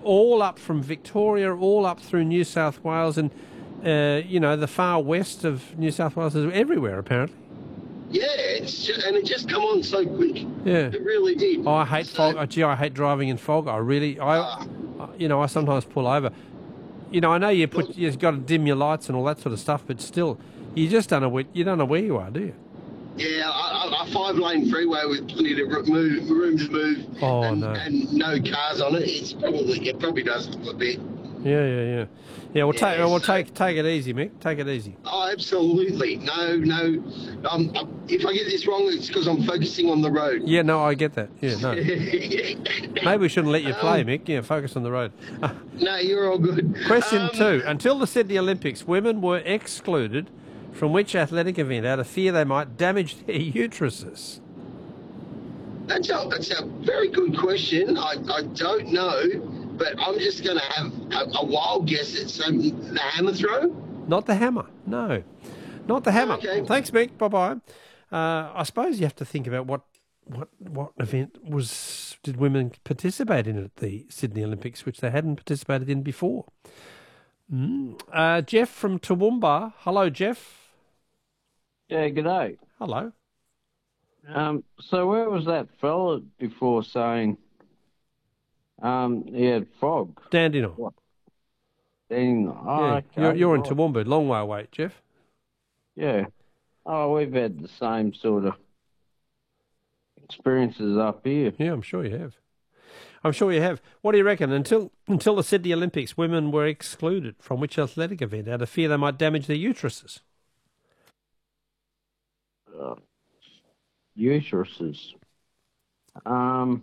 all up from Victoria, all up through New South Wales and, the far west of New South Wales, everywhere apparently. Yeah, it just come on so quick. Yeah. It really did. Oh, I hate fog. I hate driving in fog. I sometimes pull over. I know you've got to dim your lights and all that sort of stuff, but still, you just don't know where you are, do you? Yeah, a 5-lane freeway with plenty of room to move. Oh, and no cars on it. It probably does a bit. Yeah. Well, take it easy, Mick. Take it easy. Oh, absolutely. No. If I get this wrong, it's because I'm focusing on the road. Yeah, no, I get that. Yeah, no. Maybe we shouldn't let you play, Mick. Yeah, focus on the road. No, you're all good. Question 2. Until the Sydney Olympics, women were excluded from which athletic event out of fear they might damage their uteruses? That's a very good question. I don't know, but I'm just going to have a wild guess at the hammer throw. Not the hammer, no. Not the hammer. Okay. Thanks, Mick. Bye-bye. I suppose you have to think about what event did women participate in at the Sydney Olympics, which they hadn't participated in before. Jeff from Toowoomba. Hello, Jeff. Yeah, g'day. Hello. So where was that fella before saying he had fog? Dandenong. What? Dandenong. Oh, Yeah, okay. you're in Toowoomba. Long way away, Jeff. Yeah. Oh, we've had the same sort of experiences up here. Yeah, I'm sure you have. What do you reckon? Until the Sydney Olympics, women were excluded from which athletic event out of fear they might damage their uteruses? Uteruses. I've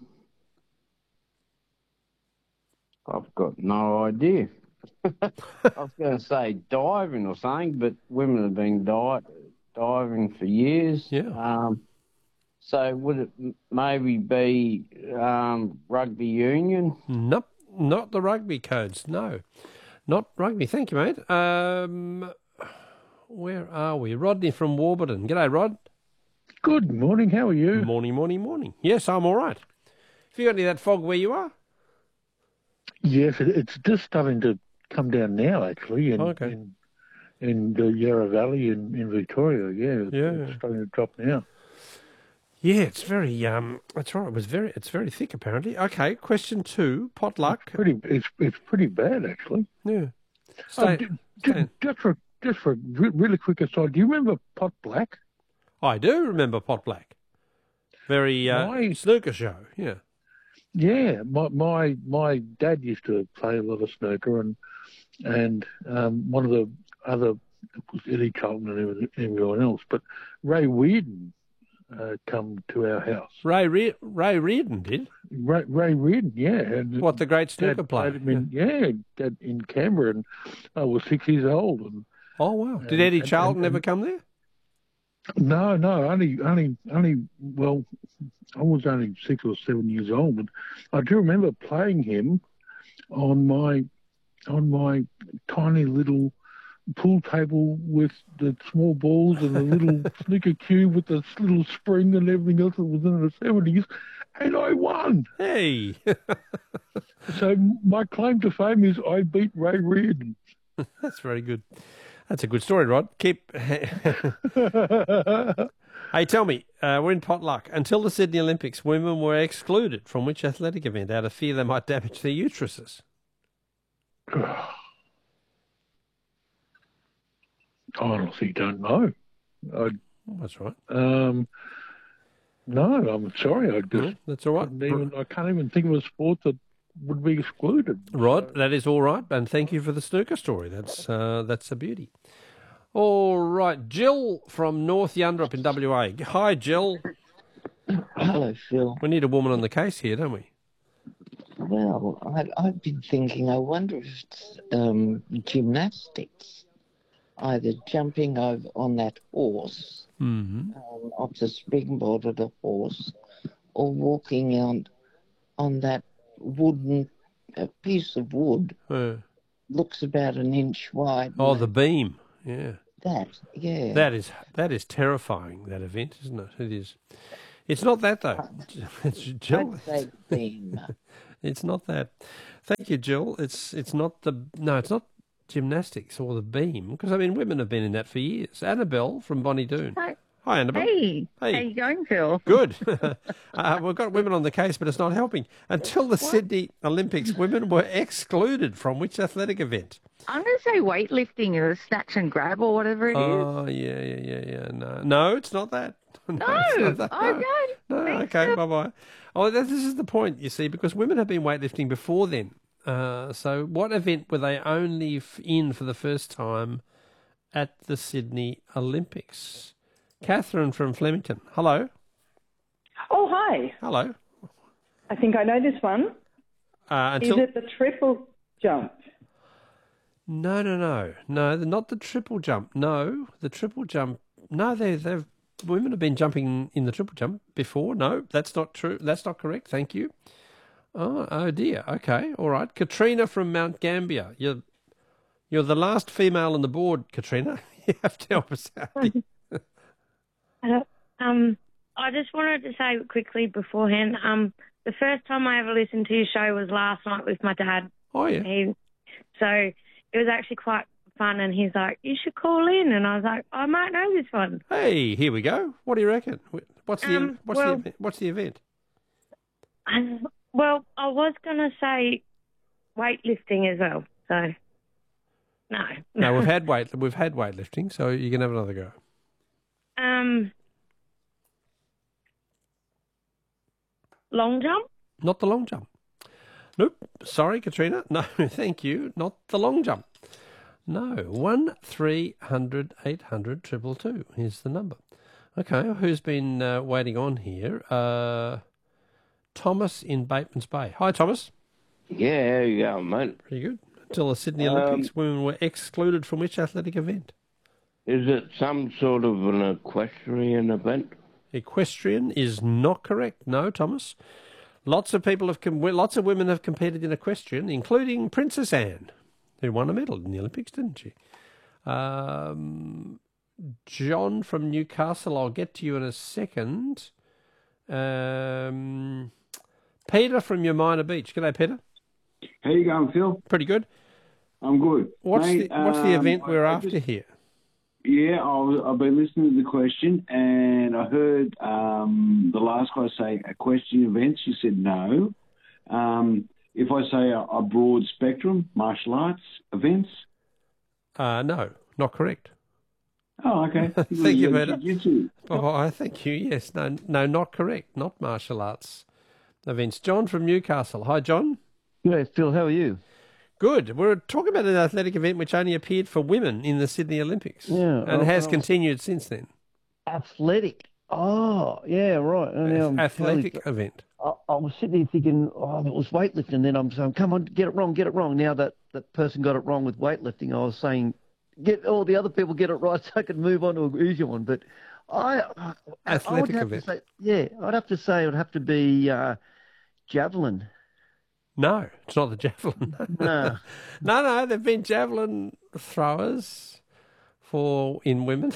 got no idea. I was going to say diving or something, but women have been diving for years. Yeah. So would it maybe be rugby union? Nope, not the rugby codes. No, not rugby. Thank you, mate. Where are we? Rodney from Warburton. G'day, Rod. Good morning. How are you? Morning. Yes, I'm all right. Have you got any of that fog where you are? Yes, it's just starting to come down now, actually, in the Yarra Valley in Victoria. It's starting to drop now. Yeah, it's very. That's right. It's very thick, apparently. Okay, question 2. Potluck. It's pretty bad, actually. Yeah. Just for really quick aside, do you remember Pot Black? I do remember Pot Black. Very snooker show. Yeah. Yeah, my dad used to play a lot of snooker, and one of the other, it was Eddie Charlton and everyone else, but Ray Reardon come to our house. Ray Reardon did? Ray Reardon, yeah. And what, the great snooker player? In Canberra, and I was 6 years old. And, oh, wow. Did Eddie Charlton ever come there? No, only. Well, I was only 6 or 7 years old, but I do remember playing him on my tiny little pool table with the small balls and the little snooker cube with the little spring and everything else that was in the 70s, and I won. Hey! So my claim to fame is I beat Ray Reardon. That's very good. That's a good story, Rod. Keep. Hey, tell me, we're in Potluck. Until the Sydney Olympics, women were excluded from which athletic event out of fear they might damage their uteruses? I honestly don't know. That's right. No, I'm sorry. That's all right. I can't even think of a sport that would be excluded. Rod, that is all right, and thank you for the snooker story. That's a beauty. All right, Jill from North Yunderup in WA. Hi, Jill. Hello, Phil. We need a woman on the case here, don't we? Well, I've been thinking, I wonder if it's gymnastics, either jumping on that horse, off the springboard of the horse, or walking on that wooden piece of wood. Looks about an inch wide. Oh, the beam. Yeah. That is terrifying, that event, isn't it? It is. It's not that, though. It's Jill. I'd say beam. It's not that. Thank you, Jill. It's not it's not gymnastics or the beam, because, I mean, women have been in that for years. Annabelle from Bonnie Doon. Hi, Annabelle. Hey. Hey. How you going, Phil? Good. We've got women on the case, but it's not helping. Until the Sydney Olympics, women were excluded from which athletic event? I'm going to say weightlifting or snatch and grab or whatever it is. Oh, yeah. No, it's not that. No, it's not that. okay. No, okay, bye-bye. Oh, this is the point, you see, because women have been weightlifting before then. So what event were they only in for the first time at the Sydney Olympics? Catherine from Flemington. Hello. Oh, hi. Hello. I think I know this one. Is it the triple jump? No, not the triple jump. No, the triple jump. No, they've women have been jumping in the triple jump before. No, that's not true. That's not correct. Thank you. Oh dear. Okay, all right. Katrina from Mount Gambier. You're the last female on the board, Katrina. You have to help us out. I just wanted to say quickly beforehand, the first time I ever listened to your show was last night with my dad. Oh, yeah. So it was actually quite fun, and he's like, you should call in. And I was like, I might know this one. Hey, here we go. What do you reckon? What's the event? Well, I was going to say weightlifting as well, so no. No, we've had weightlifting, so you can have another go. Long jump? Not the long jump. Nope. Sorry, Katrina. No, thank you. Not the long jump. No. 1300 800 222 is the number. Okay, who's been waiting on here? Thomas in Bateman's Bay. Hi, Thomas. Yeah, how you going, mate? Pretty good. Until the Sydney Olympics, women were excluded from which athletic event? Is it some sort of an equestrian event? Equestrian is not correct. No, Thomas. Lots of women have competed in equestrian, including Princess Anne, who won a medal in the Olympics, didn't she? John from Newcastle, I'll get to you in a second. Peter from Yamina Beach. G'day, Peter. How you going, Phil? Pretty good. I'm good. What's the event we're after here? Yeah, I've been listening to the question, and I heard the last guy say equestrian events. You said no. If I say a broad spectrum, martial arts events? No, not correct. Oh, okay. Thank you, Peter. Oh, thank you. Yes, no, not correct. Not martial arts events. John from Newcastle. Hi, John. G'day, Phil. How are you? Good. We're talking about an athletic event which only appeared for women in the Sydney Olympics. Yeah. And has continued since then. Athletic. Oh, yeah, right. Athletic event. I was sitting there thinking, it was weightlifting. Then I'm saying, come on, get it wrong. Now that person got it wrong with weightlifting, I was saying, get all the other people get it right so I could move on to an easier one. But athletic event. I'd have to say it would have to be javelin. No, it's not the javelin. No. No, they've been javelin throwers in women.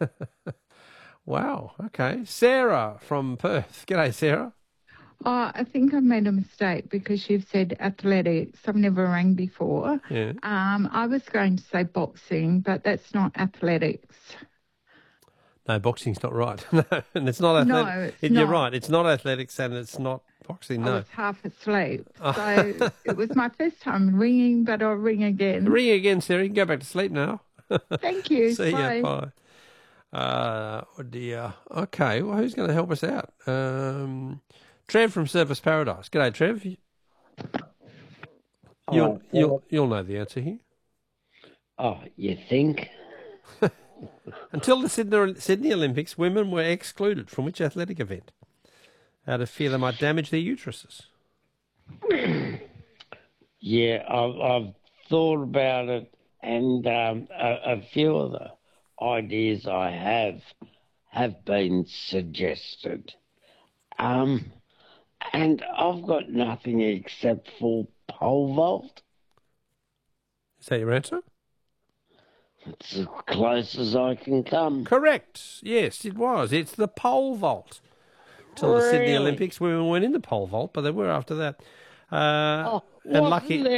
Wow, okay. Sarah from Perth. G'day, Sarah. Oh, I think I've made a mistake because you've said athletics. I've never rang before. Yeah. I was going to say boxing, but that's not athletics. No, boxing's not right. No, and it's not athletics. No, it's You're not. right. It's not athletics and it's not boxing, no. I was half asleep. So it was my first time ringing, but I'll ring again. Ring again, Sarah. You can go back to sleep now. Thank you. See Bye. you. Bye. Oh, dear. Okay, well, who's going to help us out? Trev from Surfers Paradise. G'day, Trev. You'll know the answer here. Oh, you think? Until the Sydney Olympics, women were excluded from which athletic event? Out of fear they might damage their uteruses. Yeah, I've thought about it, and a few of the ideas I have been suggested. And I've got nothing except for pole vault. Is that your answer? It's as close as I can come. Correct. Yes, it was. It's the pole vault. Till the Sydney Olympics, women weren't in the pole vault, but they were after that. And lucky